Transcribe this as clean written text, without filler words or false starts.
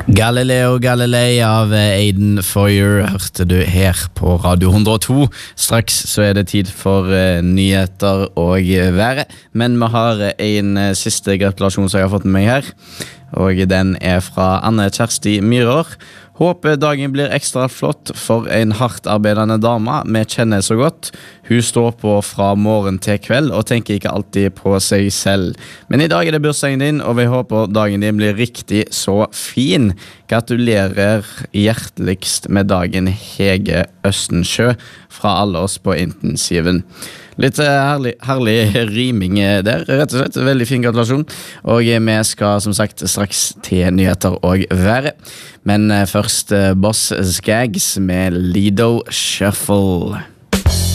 Galileo Galilei av Aiden Foyer hørte du her på Radio 102. Straks så det tid for nyheter og været. Men vi har en siste gratulasjon som jeg har fått med meg her. Og den fra Anne Kjersti Myhrår. Håper dagen blir ekstra flott for en hardt arbeidende dame vi kjenner så godt. Hun står på fra morgen til kveld og tenker ikke alltid på seg selv. Men i dag det bursdagen din, og vi håper dagen din blir riktig så fin. Gratulerer hjerteligst med dagen, Hege Østensjø, fra alle oss på intensiven. Litt herlig riming der, rett og slett. Veldig fin gratulasjon. Og vi skal som sagt straks til nyheter og være. Men først Boss Skaggs med Lido Shuffle.